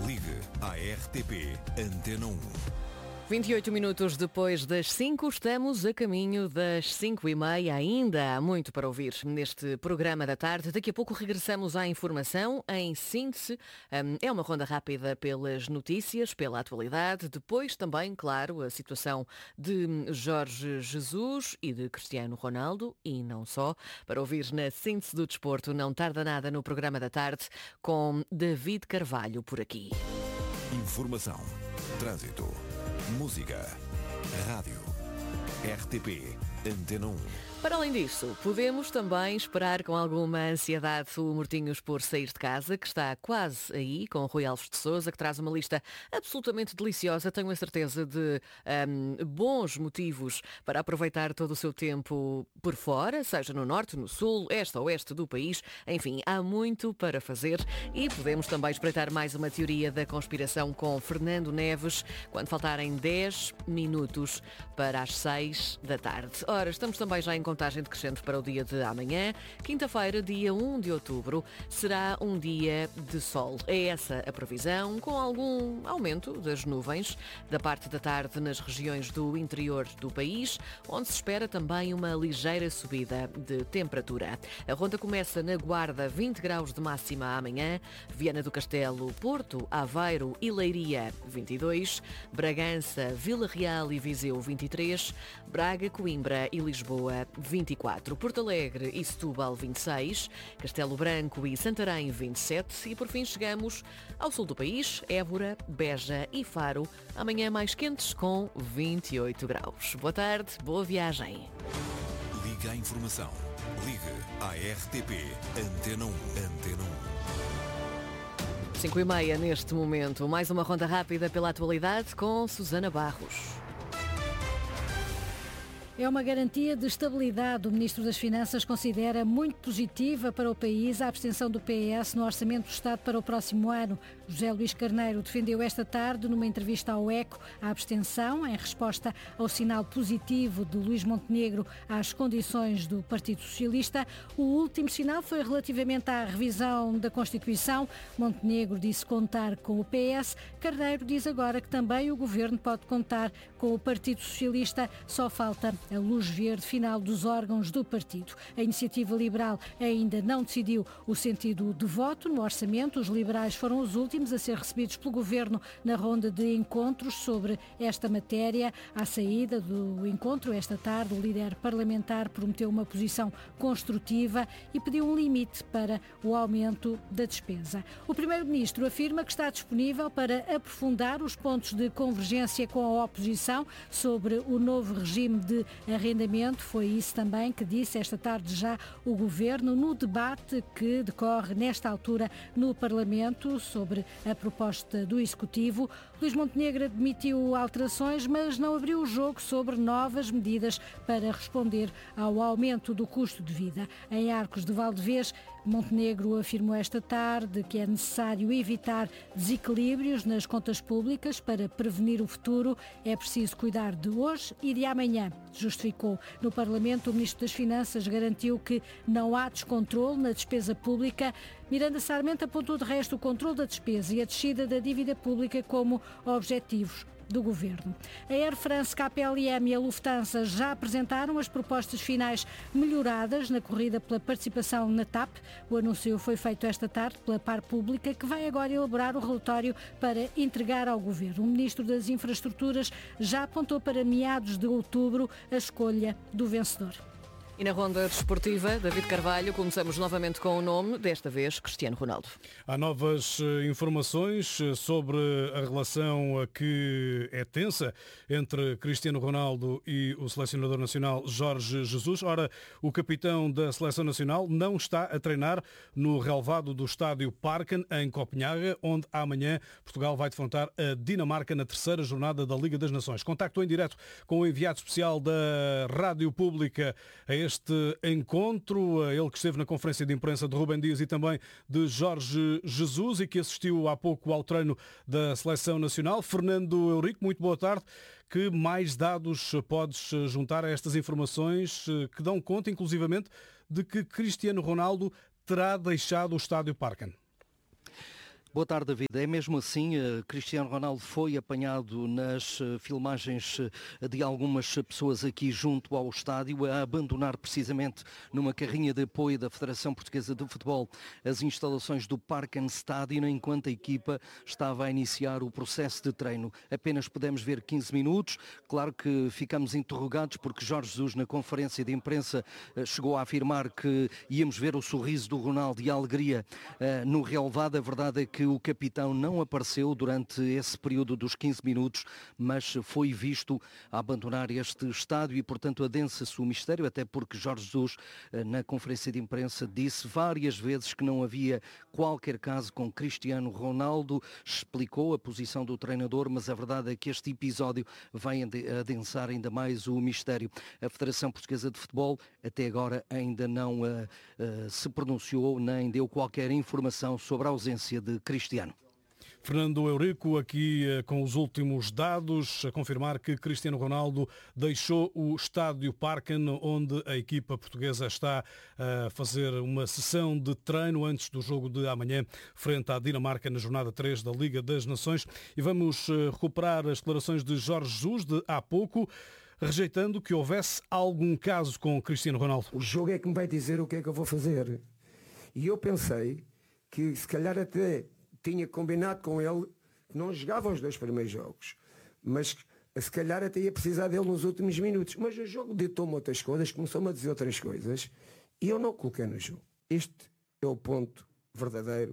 Ligue à RTP Antena 1. 28 minutos depois das 5, estamos a caminho das 5h30. Ainda há muito para ouvir neste programa da tarde. Daqui a pouco regressamos à informação em síntese. É uma ronda rápida pelas notícias, pela atualidade. Depois também, claro, a situação de Jorge Jesus e de Cristiano Ronaldo e não só. Para ouvir na síntese do desporto, não tarda nada no programa da tarde com David Carvalho por aqui. Informação, trânsito, música, rádio, RTP Antena 1. Para além disso, podemos também esperar com alguma ansiedade o Mortinhos por sair de casa, que está quase aí, com o Rui Alves de Sousa, que traz uma lista absolutamente deliciosa. Tenho a certeza de bons motivos para aproveitar todo o seu tempo por fora, seja no norte, no sul, este ou oeste do país. Enfim, há muito para fazer e podemos também espreitar mais uma teoria da conspiração com Fernando Neves, quando faltarem 10 minutos para as 6 da tarde. Ora, estamos também já em contagem decrescente para o dia de amanhã. Quinta-feira, dia 1 de outubro, será um dia de sol. É essa a previsão, com algum aumento das nuvens da parte da tarde nas regiões do interior do país, onde se espera também uma ligeira subida de temperatura. A ronda começa na Guarda, 20 graus de máxima amanhã, Viana do Castelo, Porto, Aveiro e Leiria, 22, Bragança, Vila Real e Viseu, 23, Braga, Coimbra e Lisboa, 24, Porto Alegre e Setúbal, 26, Castelo Branco e Santarém, 27 e por fim chegamos ao sul do país, Évora, Beja e Faro, amanhã mais quentes com 28 graus. Boa tarde, boa viagem. Ligue à informação. Ligue à RTP Antena 1. Antena 1. 5h30 neste momento. Mais uma ronda rápida pela atualidade com Susana Barros. É uma garantia de estabilidade. O Ministro das Finanças considera muito positiva para o país a abstenção do PS no Orçamento do Estado para o próximo ano. José Luís Carneiro defendeu esta tarde, numa entrevista ao ECO, a abstenção em resposta ao sinal positivo de Luís Montenegro às condições do Partido Socialista. O último sinal foi relativamente à revisão da Constituição. Montenegro disse contar com o PS. Carneiro diz agora que também o Governo pode contar com o Partido Socialista. Só falta a luz verde final dos órgãos do partido. A Iniciativa Liberal ainda não decidiu o sentido de voto no orçamento. Os liberais foram os últimos a ser recebidos pelo Governo na ronda de encontros sobre esta matéria. À saída do encontro, esta tarde, o líder parlamentar prometeu uma posição construtiva e pediu um limite para o aumento da despesa. O primeiro-ministro afirma que está disponível para aprofundar os pontos de convergência com a oposição sobre o novo regime de arrendamento. Foi isso também que disse esta tarde já o Governo no debate que decorre nesta altura no Parlamento sobre a proposta do Executivo. Luís Montenegro admitiu alterações, mas não abriu o jogo sobre novas medidas para responder ao aumento do custo de vida. Em Arcos de Valdevez, Montenegro afirmou esta tarde que é necessário evitar desequilíbrios nas contas públicas para prevenir o futuro. É preciso cuidar de hoje e de amanhã, justificou. No Parlamento, o Ministro das Finanças garantiu que não há descontrole na despesa pública. Miranda Sarmento apontou de resto o controle da despesa e a descida da dívida pública como objetivos do Governo. A Air France, KPLM e a Lufthansa já apresentaram as propostas finais melhoradas na corrida pela participação na TAP. O anúncio foi feito esta tarde pela Par Pública, que vai agora elaborar o relatório para entregar ao Governo. O Ministro das Infraestruturas já apontou para meados de outubro a escolha do vencedor. E na ronda desportiva, David Carvalho, começamos novamente com o nome, desta vez Cristiano Ronaldo. Há novas informações sobre a relação que é tensa entre Cristiano Ronaldo e o selecionador nacional Jorge Jesus. Ora, o capitão da seleção nacional não está a treinar no relvado do estádio Parken, em Copenhaga, onde amanhã Portugal vai defrontar a Dinamarca na terceira jornada da Liga das Nações. Contacto em direto com o enviado especial da Rádio Pública a este encontro, ele que esteve na conferência de imprensa de Rubem Dias e também de Jorge Jesus e que assistiu há pouco ao treino da Seleção Nacional. Fernando Eurico, muito boa tarde. Que mais dados podes juntar a estas informações que dão conta, inclusivamente, de que Cristiano Ronaldo terá deixado o estádio Parken? Boa tarde, David. É mesmo assim, Cristiano Ronaldo foi apanhado nas filmagens de algumas pessoas aqui junto ao estádio a abandonar precisamente numa carrinha de apoio da Federação Portuguesa de Futebol as instalações do Parkenstadion enquanto a equipa estava a iniciar o processo de treino. Apenas pudemos ver 15 minutos. Claro que ficamos interrogados porque Jorge Jesus na conferência de imprensa chegou a afirmar que íamos ver o sorriso do Ronaldo e a alegria no relvado. A verdade é que o capitão não apareceu durante esse período dos 15 minutos, mas foi visto a abandonar este estádio e, portanto, adensa-se o mistério, até porque Jorge Jesus, na conferência de imprensa, disse várias vezes que não havia qualquer caso com Cristiano Ronaldo, explicou a posição do treinador, mas a verdade é que este episódio vai adensar ainda mais o mistério. A Federação Portuguesa de Futebol até agora ainda não se pronunciou nem deu qualquer informação sobre a ausência de Cristiano. Fernando Eurico, aqui com os últimos dados, a confirmar que Cristiano Ronaldo deixou o estádio Parken, onde a equipa portuguesa está a fazer uma sessão de treino antes do jogo de amanhã, frente à Dinamarca, na jornada 3 da Liga das Nações. E vamos recuperar as declarações de Jorge Jesus de há pouco, rejeitando que houvesse algum caso com Cristiano Ronaldo. O jogo é que me vai dizer o que é que eu vou fazer. E eu pensei que se calhar até tinha combinado com ele que não jogava os 2 primeiros jogos, mas se calhar até ia precisar dele nos últimos minutos. Mas o jogo ditou-me outras coisas, começou-me a dizer outras coisas e eu não coloquei no jogo. Este é o ponto verdadeiro.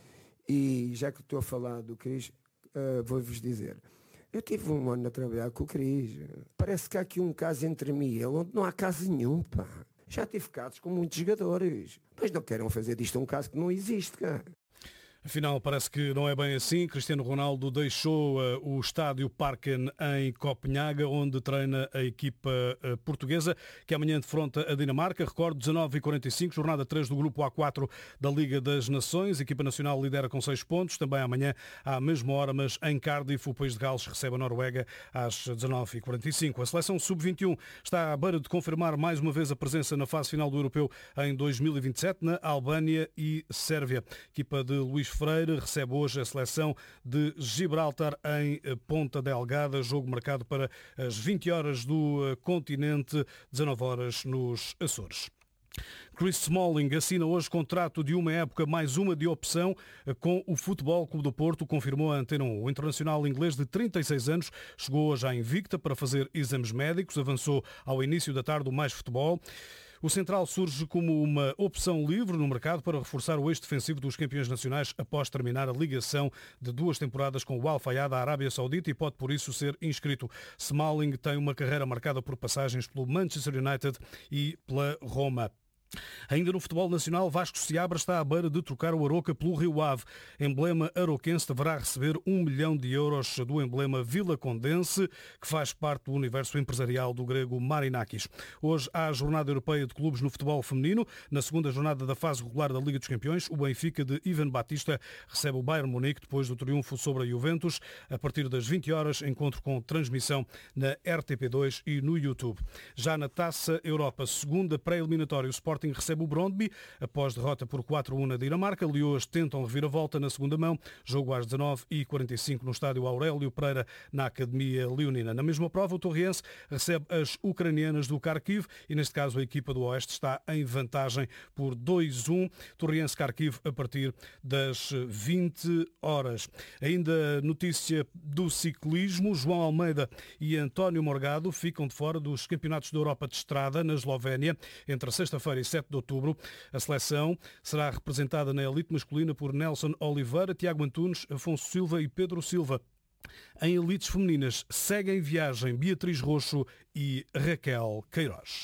E já que estou a falar do Cris, vou-vos dizer, eu tive um ano a trabalhar com o Cris. Parece que há aqui um caso entre mim e ele onde não há caso nenhum, pá. Já tive casos com muitos jogadores, mas não queiram fazer disto um caso que não existe, cara. Afinal, parece que não é bem assim. Cristiano Ronaldo deixou o estádio Parken em Copenhaga, onde treina a equipa portuguesa, que amanhã defronta a Dinamarca. Recordo, 19h45, jornada 3 do Grupo A4 da Liga das Nações. A equipa nacional lidera com 6 pontos. Também amanhã, à mesma hora, mas em Cardiff, o País de Gales recebe a Noruega às 19h45. A seleção sub-21 está à beira de confirmar mais uma vez a presença na fase final do Europeu em 2027, na Albânia e Sérvia. A equipa de Luís Freire recebe hoje a seleção de Gibraltar em Ponta Delgada, jogo marcado para as 20 horas do continente, 19 horas nos Açores. Chris Smalling assina hoje contrato de uma época mais uma de opção com o Futebol Clube do Porto, confirmou a Antena 1. O internacional inglês de 36 anos chegou hoje à Invicta para fazer exames médicos, avançou ao início da tarde o Mais Futebol. O central surge como uma opção livre no mercado para reforçar o eixo defensivo dos campeões nacionais após terminar a ligação de 2 temporadas com o Al Fayed da Arábia Saudita e pode por isso ser inscrito. Smalling tem uma carreira marcada por passagens pelo Manchester United e pela Roma. Ainda no futebol nacional, Vasco Seabra está à beira de trocar o Aroca pelo Rio Ave. Emblema aroquense deverá receber 1 milhão de euros do emblema Vila Condense, que faz parte do universo empresarial do grego Marinakis. Hoje há a Jornada Europeia de Clubes no futebol feminino. Na segunda jornada da fase regular da Liga dos Campeões, o Benfica de Ivan Batista recebe o Bayern Munique depois do triunfo sobre a Juventus. A partir das 20 horas, encontro com transmissão na RTP2 e no YouTube. Já na Taça Europa, segunda pré-eliminatória, o Sporting recebe o Brondby após derrota por 4-1 na Dinamarca. Leões tentam reviravolta na segunda mão. Jogo às 19h45 no estádio Aurélio Pereira, na Academia Leonina. Na mesma prova, o Torriense recebe as ucranianas do Kharkiv e, neste caso, a equipa do Oeste está em vantagem por 2-1. Torriense-Kharkiv a partir das 20 horas. Ainda notícia do ciclismo. João Almeida e António Morgado ficam de fora dos campeonatos da Europa de estrada na Eslovénia entre sexta-feira e 7 de outubro. A seleção será representada na elite masculina por Nelson Oliveira, Tiago Antunes, Afonso Silva e Pedro Silva. Em elites femininas seguem viagem Beatriz Roxo e Raquel Queiroz.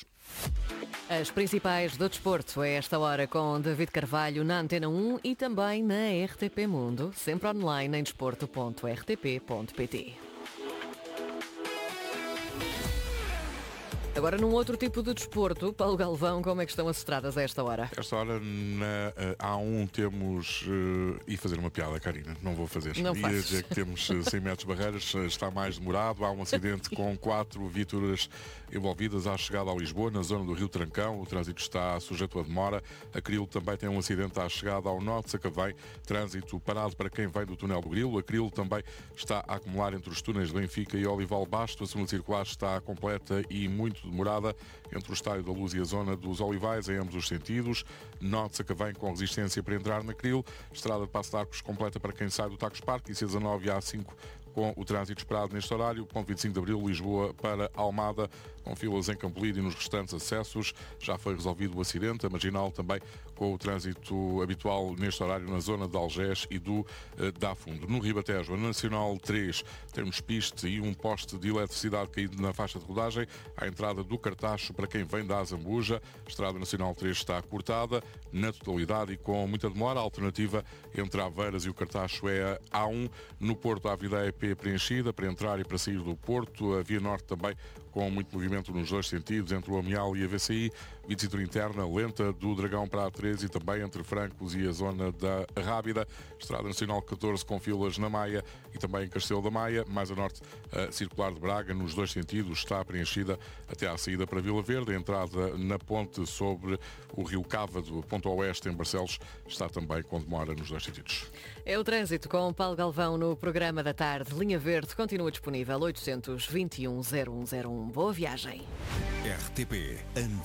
As principais do desporto a esta hora com David Carvalho na Antena 1 e também na RTP Mundo, sempre online em desporto.rtp.pt. Agora, num outro tipo de desporto, Paulo Galvão, como é que estão as estradas a esta hora? Esta hora na A1 temos, e fazer uma piada, Karina, não vou fazer. Não Ia dizer que temos 100 metros de barreiras, está mais demorado, há um acidente com 4 viaturas envolvidas à chegada a Lisboa, na zona do Rio Trancão, o trânsito está sujeito a demora. A Cril também tem um acidente à chegada ao Norte de Sacavém, trânsito parado para quem vem do túnel do Grilo. A Cril também está a acumular entre os túneis de Benfica e Olival Basto. A segunda circular está completa e muito demorada entre o Estádio da Luz e a zona dos Olivais, em ambos os sentidos. Norte de Sacavém com resistência para entrar na Cril. Estrada de Passo de Arcos completa para quem sai do Tacos Parque e C19 e A5 com o trânsito esperado neste horário. Ponto 25 de Abril, Lisboa para Almada, com filas em Campolide e nos restantes acessos. Já foi resolvido o acidente. A Marginal também com o trânsito habitual neste horário na zona de Algés e do Dafundo. No Ribatejo, a Nacional 3, temos piste e um poste de eletricidade caído na faixa de rodagem à entrada do Cartacho para quem vem da Azambuja. A Estrada Nacional 3 está cortada na totalidade e com muita demora. A alternativa entre Aveiras e o Cartacho é a A1. No Porto, a Avenida EP preenchida para entrar e para sair do Porto. A Via Norte também com muito movimento nos dois sentidos, entre o Amial e a VCI. Via interna lenta do Dragão para a A13 e também entre Francos e a zona da Rábida. Estrada Nacional 14 com filas na Maia e também em Castelo da Maia. Mais a norte, a Circular de Braga, nos dois sentidos, está preenchida até à saída para Vila Verde. A entrada na ponte sobre o Rio Cávado, ponto oeste, em Barcelos, está também com demora nos dois sentidos. É o trânsito com Paulo Galvão no programa da tarde. Linha Verde continua disponível 821 0101. Boa viagem. RTP Antena.